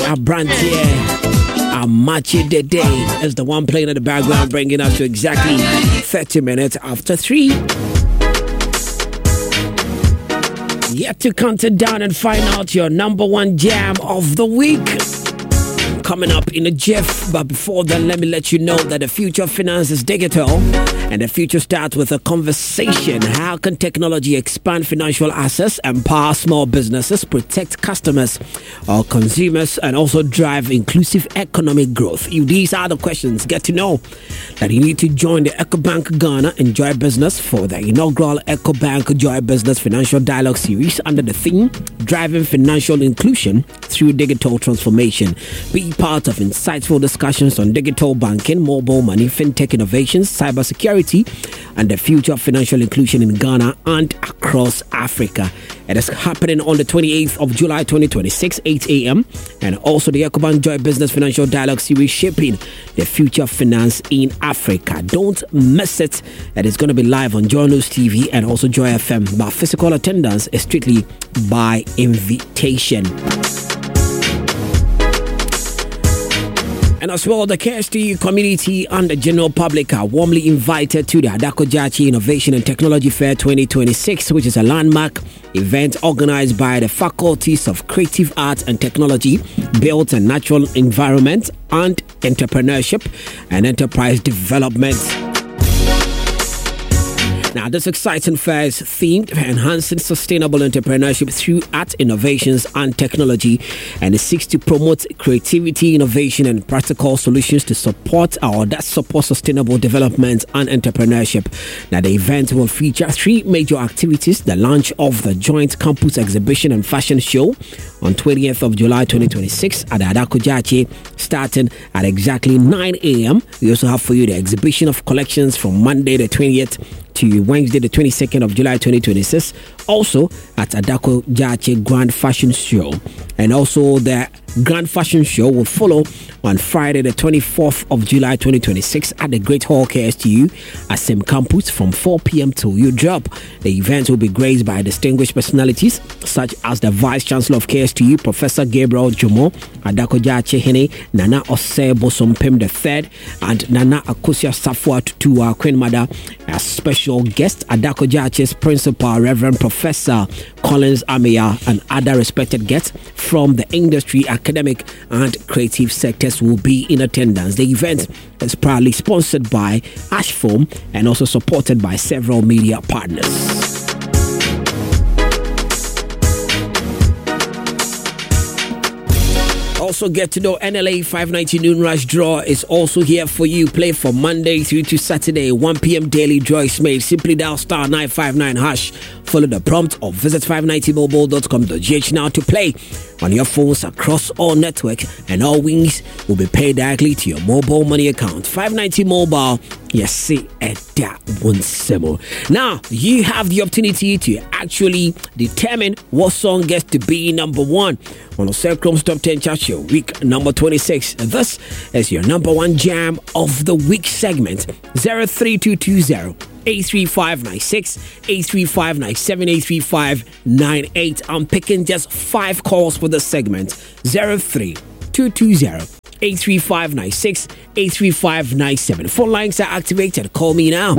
Abrantier. Amache Dede is the one playing in the background, bringing us to exactly 30 minutes after 3. Yet to count it down and find out your number one jam of the week. Coming up in a jiff, but before then, let me let you know that the future of finance is digital, and the future starts with a conversation. How can technology expand financial access, empower small businesses, protect customers or consumers, and also drive inclusive economic growth? If these are the questions, get to know that you need to join the EcoBank Ghana Enjoy Business for the inaugural EcoBank Joy Business Financial Dialogue Series under the theme Driving Financial Inclusion Through Digital Transformation. Be part of insightful discussions on digital banking, mobile money, fintech innovations, cybersecurity, and the future of financial inclusion in Ghana and across Africa. It is happening on the 28th of July 2026, 8 a.m. And also the EcoBank Joy Business Financial Dialogue Series, Shaping the Future of Finance in Africa. Don't miss it. It is going to be live on Joy News TV and also Joy FM. But physical attendance is strictly by invitation. And as well, the KSTU community and the general public are warmly invited to the Adako Jachie Innovation and Technology Fair 2026, which is a landmark event organized by the Faculties of Creative Arts and Technology, Built and Natural Environment, and Entrepreneurship and Enterprise Development. Now, this exciting fair is themed for enhancing sustainable entrepreneurship through art, innovations, and technology, and it seeks to promote creativity, innovation, and practical solutions to support sustainable development and entrepreneurship. Now, the event will feature 3 major activities: the launch of the joint campus exhibition and fashion show on 20th of July 2026 at the Adako Jachie, starting at exactly 9 a.m. We also have for you the exhibition of collections from Monday the 20th to Wednesday the 22nd of July 2026, also at Adako Jachie Grand Fashion Show. And also the Grand Fashion Show will follow on Friday the 24th of July 2026 at the Great Hall KSTU at Same Campus from 4 p.m. till you drop. The event will be graced by distinguished personalities such as the Vice Chancellor of KSTU, Professor Gabriel Jomo, Adako Jachie Hene, Nana Ose Bosompem III, and Nana Akosia Safua Tutu, our Queen Mother, as special guest. Adako Jachie's Principal, Reverend Professor Collins Amaya, and other respected guests from the industry, academic, and creative sectors will be in attendance. The event is proudly sponsored by Ashform and also supported by several media partners. Also get to know NLA 590 Noon Rush Draw is also here for you. Play from Monday through to Saturday. 1 p.m. daily draw is made. Simply dial star 959 hash. Follow the prompt or visit 590mobile.com.gh now to play on your phones across all network, and all wins will be paid directly to your mobile money account. 590 Mobile, yes, see that once more. Now you have the opportunity to actually determine what song gets to be number 1 on the Circum's Top 10 Chart Show, week number 26. This is your number 1 jam of the week segment. 03220 83596, 83597, 83598. I'm picking just 5 calls for the segment. 03220 83596, 83597. Phone lines are activated. Call me now.